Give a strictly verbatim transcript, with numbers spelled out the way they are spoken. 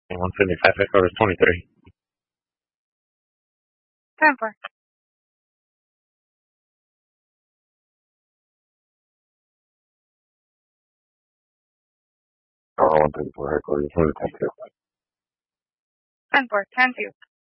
one seventy-five headquarters twenty-three. ten four. Oh, one thirty-four headquarters twenty-two. ten four. ten two.